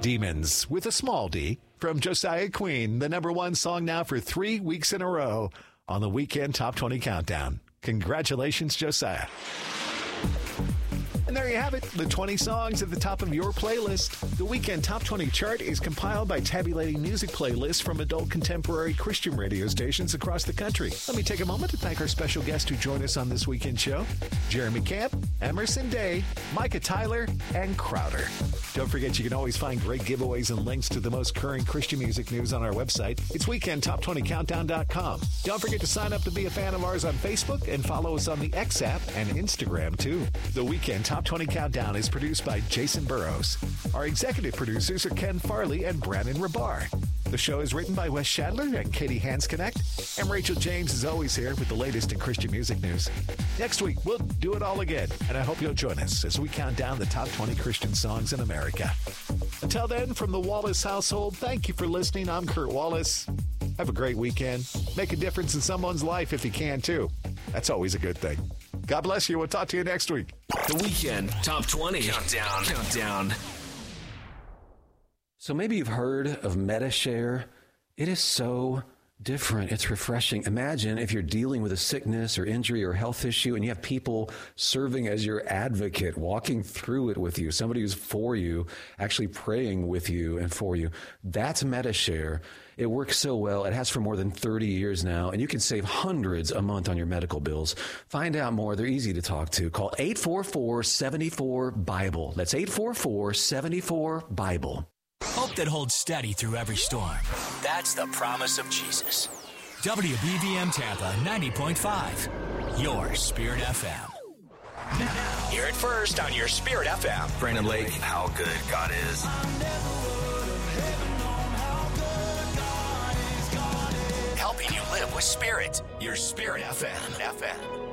Demons with a small d from Josiah Queen, the number one song now for 3 weeks in a row on the Weekend Top 20 Countdown. Congratulations, Josiah. And there you have it, the 20 songs at the top of your playlist. The Weekend Top 20 chart is compiled by tabulating music playlists from adult contemporary Christian radio stations across the country. Let me take a moment to thank our special guests who joined us on this weekend show: Jeremy Camp, Emerson Day, Micah Tyler, and Crowder. Don't forget, you can always find great giveaways and links to the most current Christian music news on our website. It's weekendtop20countdown.com. Don't forget to sign up to be a fan of ours on Facebook and follow us on the X app and Instagram, too. The Weekend Top 20 Countdown is produced by Jason Burrows. Our executive producers are Ken Farley and Brandon Rabar. The show is written by Wes Shadler and Katie Hansknecht. And Rachel James is always here with the latest in Christian music news. Next week, we'll do it all again, and I hope you'll join us as we count down the top 20 Christian songs in America. Until then, from the Wallace household, thank you for listening. I'm Kurt Wallace. Have a great weekend. Make a difference in someone's life if you can, too. That's always a good thing. God bless you. We'll talk to you next week. The Weekend Top 20 Countdown. So maybe you've heard of MediShare. It is so different. It's refreshing. Imagine if you're dealing with a sickness or injury or health issue and you have people serving as your advocate, walking through it with you, somebody who's for you, actually praying with you and for you. That's MediShare. It works so well. It has for more than 30 years now, and you can save hundreds a month on your medical bills. Find out more. They're easy to talk to. Call 844-74-BIBLE. That's 844-74-BIBLE. Hope that holds steady through every storm. That's the promise of Jesus. WBVM Tampa 90.5, your Spirit FM. Now, hear it first on your Spirit FM. Brandon Lake, how good God is. Helping you live with Spirit, your Spirit FM.